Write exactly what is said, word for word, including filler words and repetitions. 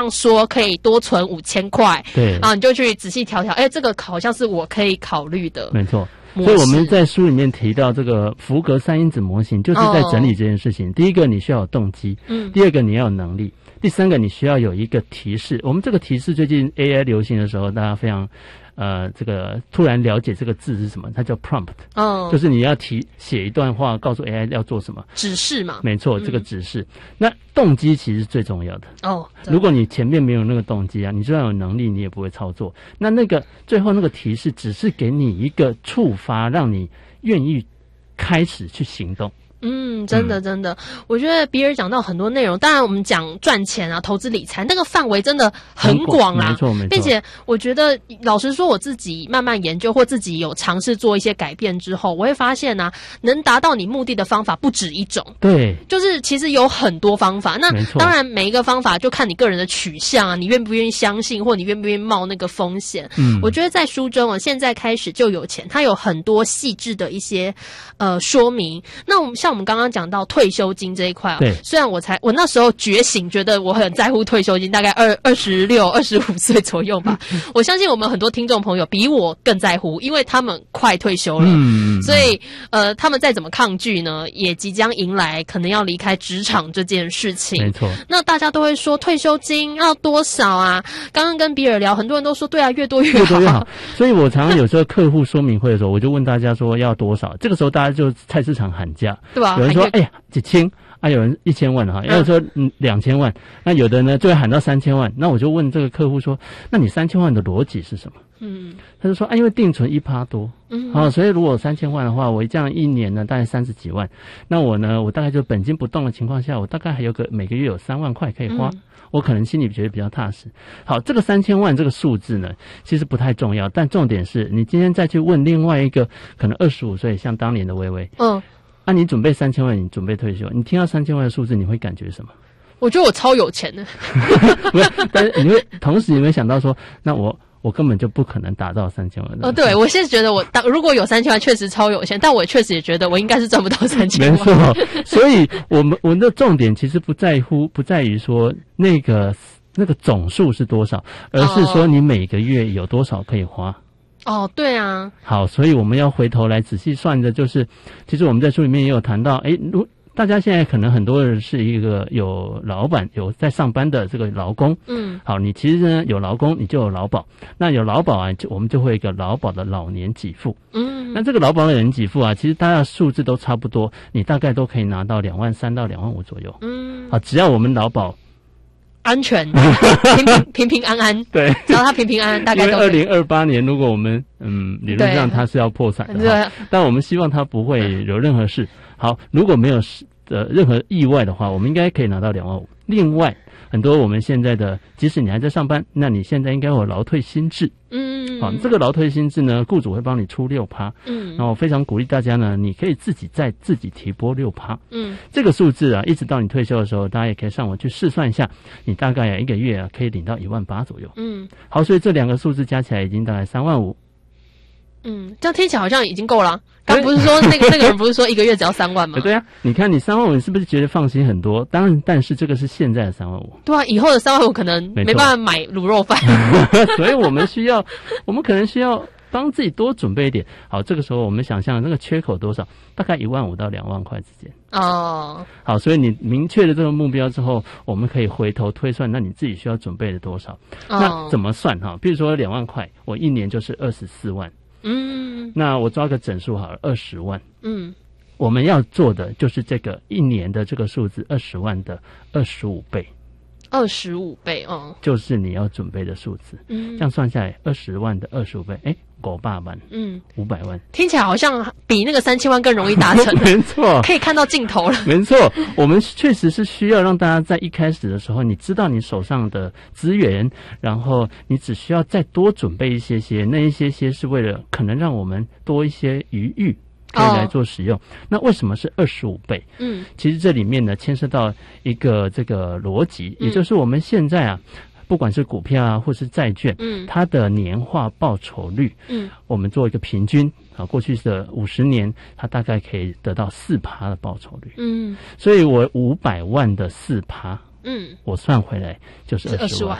上说可以多存五千块， 对啊，你就去仔细调调，哎，这个好像是我可以考虑的， 没错。所以我们在书里面提到这个福格三因子模型，就是在整理这件事情。哦、第一个，你需要有动机；嗯，第二个，你要有能力；第三个，你需要有一个提示。我们这个提示最近 A I 流行的时候，大家非常呃这个突然了解这个字是什么，它叫 prompt， 哦，就是你要提写一段话，告诉 A I 要做什么， 指示嘛。 没错，这个指示。嗯、那动机其实是最重要的哦。如果你前面没有那个动机啊，你就算有能力，你也不会操作。那那个最后那个提示只是给你一个触发，让你愿意开始去行动。 嗯，真的真的，嗯、我觉得比尔讲到很多内容，当然我们讲赚钱啊、投资理财，那个范围真的很广啦， 没错没错。 并且我觉得，老实说，我自己慢慢研究或自己有尝试做一些改变之后，我会发现啊，能达到你目的的方法不止一种。 对， 就是其实有很多方法。那当然，每一个方法就看你个人的取向啊，你愿不愿意相信，或你愿不愿意冒那个风险。嗯，我觉得在书中啊，现在开始就有钱，它有很多细致的一些呃说明。那我们像。像我们刚刚讲到退休金这一块啊， 对， 虽然我才我那时候觉醒，觉得我很在乎退休金，大概二二十六、二十五岁左右吧。我相信我们很多听众朋友比我更在乎，因为他们快退休了，嗯，所以呃，他们再怎么抗拒呢，也即将迎来可能要离开职场这件事情。 没错。 那大家都会说退休金要多少啊？刚刚跟比尔聊，很多人都说对啊，越多越好， 越多越好。所以我常常有时候客户说明会的时候，我就问大家说要多少，这个时候大家就菜市场喊价。有人说：“哎呀，几千啊！”有人一千万哈，有人说嗯两千万，那有的呢就会喊到三千万。那我就问这个客户说：“那你三千万的逻辑是什么？”嗯，他就说：“啊，因为定存一趴多，嗯，好、哦，所以如果三千万的话，我这样一年呢大概三十几万，那我呢，我大概就本金不动的情况下，我大概还有个每个月有三万块可以花。嗯”我可能心里觉得比较踏实。好，这个三千万这个数字呢，其实不太重要，但重点是你今天再去问另外一个可能二十五岁，像当年的薇薇，嗯，啊，你准备三千万，你准备退休，你听到三千万的数字，你会感觉什么？ 我觉得我超有钱的， 不是，但是你会同时有没有想到说，那我我根本就不可能达到三千万的。 哦，对，我现在觉得我当如果有三千万，确实超有钱，但我确实也觉得我应该是赚不到三千万。 没错，所以我们我们的重点其实不在乎，不在于说那个那个总数是多少，而是说你每个月有多少可以花。 哦，对啊。 好，所以我们要回头来仔细算的，就是其实我们在书里面也有谈到，诶，如大家现在可能很多人是一个有老板有在上班的这个劳工，嗯，好，你其实呢有劳工，你就有劳保，那有劳保啊，就我们就会有一个劳保的老年给付，嗯，那这个劳保的老年给付啊，其实大家的数字都差不多，你大概都可以拿到两万三到两万五左右，嗯，好，只要我们劳保安全平平平平安安， 对， 只要他平平安安，大概都。因为二零二八年，如果我们嗯理论上他是要破产的，对，但我们希望他不会有任何事。好，如果没有呃任何意外的话，我们应该可以拿到两万五。另外，很多我们现在的，即使你还在上班，那你现在应该有劳退新制。嗯，好，这个劳退新制呢，雇主会帮你出六趴。嗯，然后我非常鼓励大家呢，你可以自己再自己提拨六趴。嗯，这个数字啊，一直到你退休的时候，大家也可以上网去试算一下，你大概啊一个月啊可以领到一万八左右。嗯，好，所以这两个数字加起来已经大概三万五。 嗯，这样听起来好像已经够了。刚不是说那个那个人不是说一个月只要三万吗？ 对啊，你看你三万五，你是不是觉得放心很多？当然，但是这个是现在的三万五。 对啊，以后的三万五可能没办法买卤肉饭， 所以我们需要，我们可能需要帮自己多准备一点。好，这个时候我们想象那个缺口多少？大概一万五到两万块之间。哦，好，所以你明确了这个目标之后，我们可以回头推算，那你自己需要准备的多少？哦、那怎么算哈？比如说两万块，我一年就是二十四万。嗯，那我抓个整数好了，二十万。嗯，我们要做的就是这个一年的这个数字，二十万的二十五倍。 二十五倍，哦， 就是你要准备的数字。嗯，这样算下来，二十万的二十五倍，哎，五百万，嗯，五百万， 听起来好像比那个三千万更容易达成。 没错， 可以看到尽头了。 没错，我们确实是需要让大家在一开始的时候，你知道你手上的资源，然后你只需要再多准备一些些，那一些些是为了可能让我们多一些余裕。可以来做使用。Oh. 那为什么是二十五倍？嗯，其实这里面呢牵涉到一个这个逻辑，嗯，也就是我们现在啊，不管是股票啊或是债券，嗯，它的年化报酬率，嗯，我们做一个平均啊，过去的五十年，它大概可以得到四趴的报酬率。嗯，所以我五百万的四趴。嗯，我算回来就是二十万。